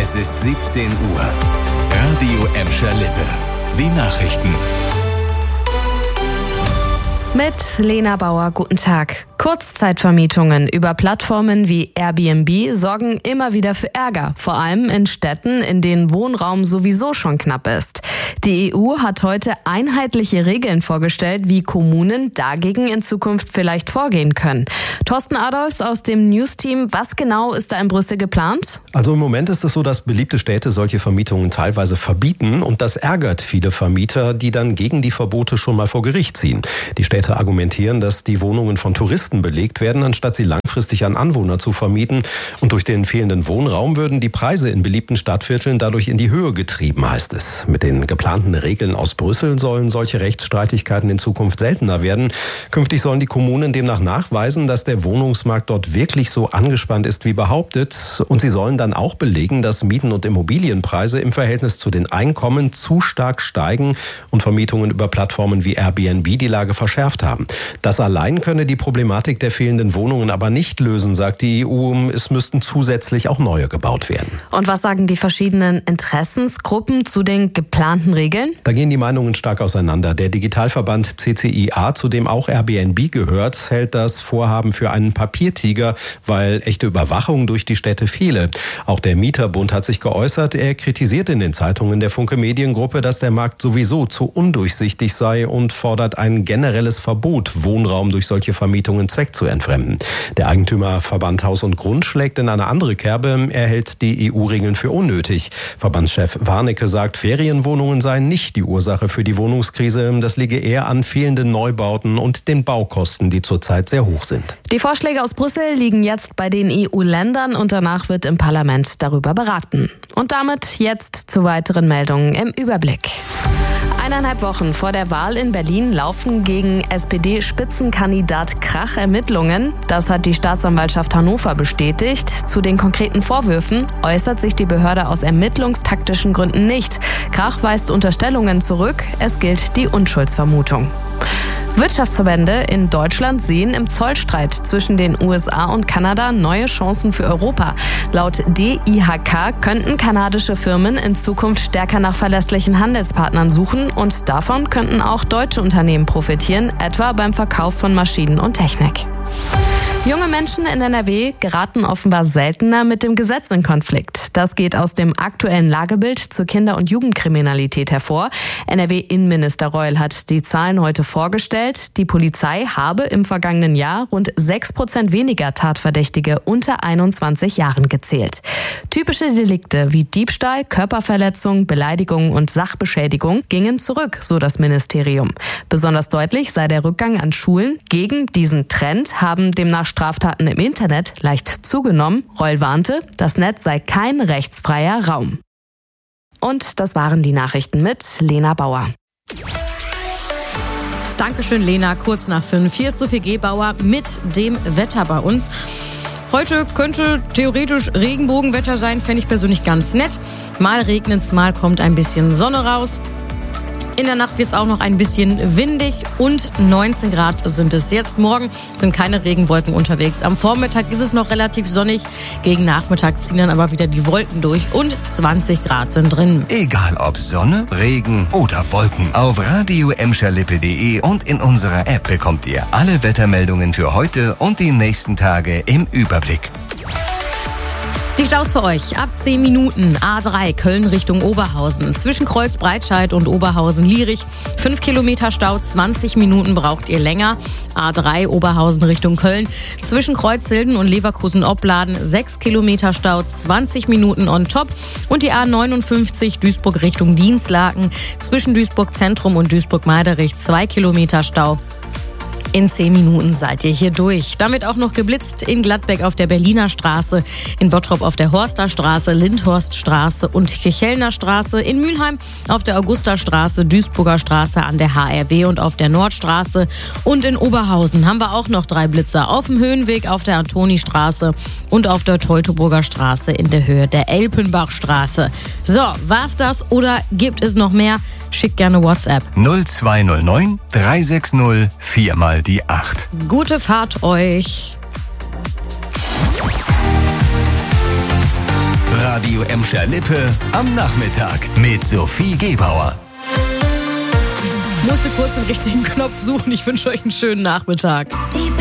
Es ist 17 Uhr. Radio Emscher Lippe. Die Nachrichten. Mit Lena Bauer, guten Tag. Kurzzeitvermietungen über Plattformen wie Airbnb sorgen immer wieder für Ärger, vor allem in Städten, in denen Wohnraum sowieso schon knapp ist. Die EU hat heute einheitliche Regeln vorgestellt, wie Kommunen dagegen in Zukunft vielleicht vorgehen können. Thorsten Adolfs aus dem News-Team, was genau ist da in Brüssel geplant? Also im Moment ist es so, dass beliebte Städte solche Vermietungen teilweise verbieten und das ärgert viele Vermieter, die dann gegen die Verbote schon mal vor Gericht ziehen. Die Städte argumentieren, dass die Wohnungen von Touristen belegt werden, anstatt sie langfristig an Anwohner zu vermieten. Und durch den fehlenden Wohnraum würden die Preise in beliebten Stadtvierteln dadurch in die Höhe getrieben, heißt es. Mit den geplanten Regeln aus Brüssel sollen solche Rechtsstreitigkeiten in Zukunft seltener werden. Künftig sollen die Kommunen demnach nachweisen, dass der Wohnungsmarkt dort wirklich so angespannt ist wie behauptet. Und sie sollen dann auch belegen, dass Mieten und Immobilienpreise im Verhältnis zu den Einkommen zu stark steigen und Vermietungen über Plattformen wie Airbnb die Lage verschärft haben. Das allein könne die Problematik der fehlenden Wohnungen aber nicht lösen, sagt die EU. Es müssten zusätzlich auch neue gebaut werden. Und was sagen die verschiedenen Interessensgruppen zu den geplanten Regeln? Da gehen die Meinungen stark auseinander. Der Digitalverband CCIA, zu dem auch Airbnb gehört, hält das Vorhaben für einen Papiertiger, weil echte Überwachung durch die Städte fehle. Auch der Mieterbund hat sich geäußert. Er kritisiert in den Zeitungen der Funke Mediengruppe, dass der Markt sowieso zu undurchsichtig sei und fordert ein generelles Verbot, Wohnraum durch solche Vermietungen zweckzuentfremden. Der Eigentümerverband Haus und Grund schlägt in eine andere Kerbe. Er hält die EU-Regeln für unnötig. Verbandschef Warnecke sagt, Ferienwohnungen seien nicht die Ursache für die Wohnungskrise. Das liege eher an fehlenden Neubauten und den Baukosten, die zurzeit sehr hoch sind. Die Vorschläge aus Brüssel liegen jetzt bei den EU-Ländern und danach wird im Parlament darüber beraten. Und damit jetzt zu weiteren Meldungen im Überblick. 1,5 Wochen vor der Wahl in Berlin laufen gegen SPD-Spitzenkandidat Krach Ermittlungen. Das hat die Staatsanwaltschaft Hannover bestätigt. Zu den konkreten Vorwürfen äußert sich die Behörde aus ermittlungstaktischen Gründen nicht. Krach weist Unterstellungen zurück. Es gilt die Unschuldsvermutung. Wirtschaftsverbände in Deutschland sehen im Zollstreit zwischen den USA und Kanada neue Chancen für Europa. Laut DIHK könnten kanadische Firmen in Zukunft stärker nach verlässlichen Handelspartnern suchen und davon könnten auch deutsche Unternehmen profitieren, etwa beim Verkauf von Maschinen und Technik. Junge Menschen in NRW geraten offenbar seltener mit dem Gesetz in Konflikt. Das geht aus dem aktuellen Lagebild zur Kinder- und Jugendkriminalität hervor. NRW-Innenminister Reul hat die Zahlen heute vorgestellt. Die Polizei habe im vergangenen Jahr rund 6% weniger Tatverdächtige unter 21 Jahren gezählt. Typische Delikte wie Diebstahl, Körperverletzung, Beleidigung und Sachbeschädigung gingen zurück, so das Ministerium. Besonders deutlich sei der Rückgang an Schulen. Gegen diesen Trend haben demnach Straftaten im Internet leicht zugenommen. Reul warnte, das Netz sei kein rechtsfreier Raum. Und das waren die Nachrichten mit Lena Bauer. Dankeschön, Lena. Kurz nach 5. Hier ist Sophie Gebauer mit dem Wetter bei uns. Heute könnte theoretisch Regenbogenwetter sein, fände ich persönlich ganz nett. Mal regnet es, mal kommt ein bisschen Sonne raus. In der Nacht wird es auch noch ein bisschen windig und 19 Grad sind es jetzt. Morgen sind keine Regenwolken unterwegs. Am Vormittag ist es noch relativ sonnig. Gegen Nachmittag ziehen dann aber wieder die Wolken durch und 20 Grad sind drin. Egal ob Sonne, Regen oder Wolken. Auf radioemscherlippe.de und in unserer App bekommt ihr alle Wettermeldungen für heute und die nächsten Tage im Überblick. Die Staus für euch ab 10 Minuten. A3 Köln Richtung Oberhausen. Zwischen Kreuz-Breitscheid und Oberhausen-Lierich. 5 Kilometer Stau, 20 Minuten braucht ihr länger. A3 Oberhausen Richtung Köln. Zwischen Kreuzhilden und Leverkusen-Opladen 6 Kilometer Stau, 20 Minuten on top. Und die A59 Duisburg Richtung Dinslaken. Zwischen Duisburg Zentrum und Duisburg-Meiderich 2 Kilometer Stau. In 10 Minuten seid ihr hier durch. Damit auch noch geblitzt in Gladbeck auf der Berliner Straße, in Bottrop auf der Horster Straße, Lindhorststraße und Kirchhellner Straße, in Mülheim auf der Augusterstraße, Duisburger Straße an der HRW und auf der Nordstraße. Und in Oberhausen haben wir auch noch 3 Blitzer auf dem Höhenweg auf der Antonistraße und auf der Teutoburger Straße in der Höhe der Elpenbachstraße. So, war's das oder gibt es noch mehr? Schickt gerne WhatsApp. 0209 360 4 mal die 8. Gute Fahrt euch. Radio Emscher Lippe am Nachmittag mit Sophie Gebauer. Musste kurz den richtigen Knopf suchen. Ich wünsche euch einen schönen Nachmittag. Die